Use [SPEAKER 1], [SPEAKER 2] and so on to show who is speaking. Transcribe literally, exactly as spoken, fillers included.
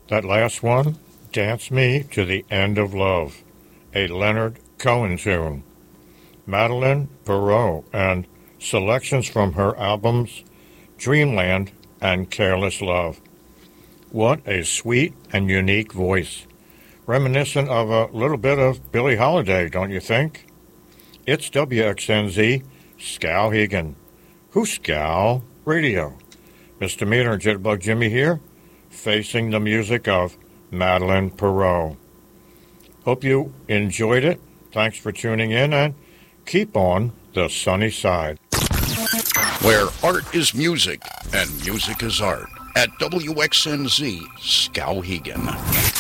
[SPEAKER 1] That last one, Dance Me to the End of Love, a Leonard Cohen tune. Madeleine Perrault and selections from her albums Dreamland and Careless Love. What a sweet and unique voice. Reminiscent of a little bit of Billie Holiday, don't you think? It's W X N Z, Skowhegan. Who's Scow Radio? Mister Meter and Jitterbug Jimmy here, facing the music of Madeleine Perrault. Hope you enjoyed it. Thanks for tuning in, and keep on the sunny side.
[SPEAKER 2] Where art is music and music is art. At W X N Z, Skowhegan.